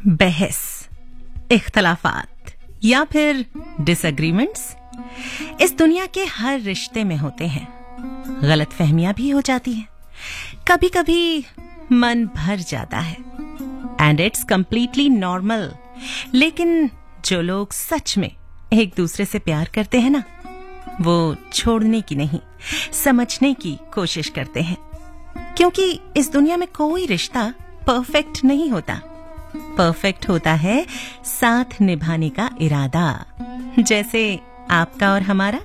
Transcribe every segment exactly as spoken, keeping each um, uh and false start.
बहस, इख्तलाफात या फिर डिसएग्रीमेंट्स इस दुनिया के हर रिश्ते में होते हैं। गलतफहमियां भी हो जाती हैं, कभी कभी मन भर जाता है एंड इट्स कंप्लीटली नॉर्मल। लेकिन जो लोग सच में एक दूसरे से प्यार करते हैं ना, वो छोड़ने की नहीं, समझने की कोशिश करते हैं। क्योंकि इस दुनिया में कोई रिश्ता परफेक्ट नहीं होता। परफेक्ट होता है साथ निभाने का इरादा। जैसे आपका और हमारा।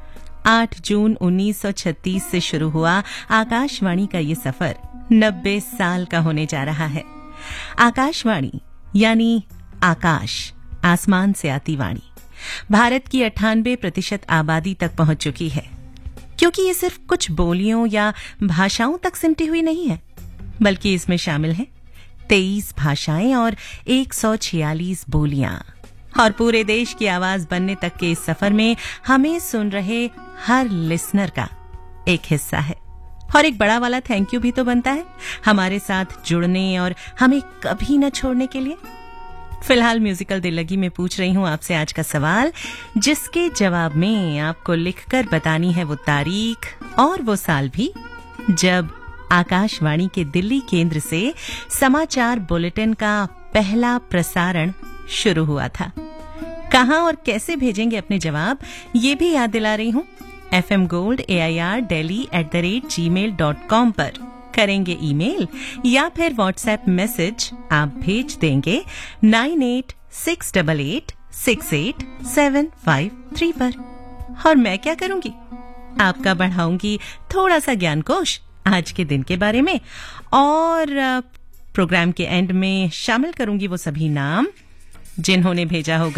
आठ जून उन्नीस सौ छत्तीस से शुरू हुआ आकाशवाणी का ये सफर नब्बे साल का होने जा रहा है। आकाशवाणी यानी आकाश, आसमान से आती वाणी, भारत की अट्ठानबे प्रतिशत आबादी तक पहुंच चुकी है। क्योंकि ये सिर्फ कुछ बोलियों या भाषाओं तक सिमटी हुई नहीं है, बल्कि इसमें शामिल है तेईस भाषाएं और एक सौ छियालीस बोलियां। और पूरे देश की आवाज बनने तक के इस सफर में हमें सुन रहे हर लिसनर का एक हिस्सा है। और एक बड़ा वाला थैंक यू भी तो बनता है हमारे साथ जुड़ने और हमें कभी न छोड़ने के लिए। फिलहाल म्यूजिकल दिल लगी में पूछ रही हूं आपसे आज का सवाल, जिसके जवाब में आपको लिखकर बतानी है वो तारीख और वो साल भी जब आकाशवाणी के दिल्ली केंद्र से समाचार बुलेटिन का पहला प्रसारण शुरू हुआ था। कहां और कैसे भेजेंगे अपने जवाब, ये भी याद दिला रही हूं। F M gold A I R daily at the rate ji mail dot com पर करेंगे ईमेल या फिर व्हाट्सएप मैसेज आप भेज देंगे nine eight six double eight six eight seven five three पर। और मैं क्या करूंगी, आपका बढ़ाऊंगी थोड़ा सा ज्ञान कोश आज के दिन के बारे में, और प्रोग्राम के एंड में शामिल करूंगी वो सभी नाम जिन्होंने भेजा होगा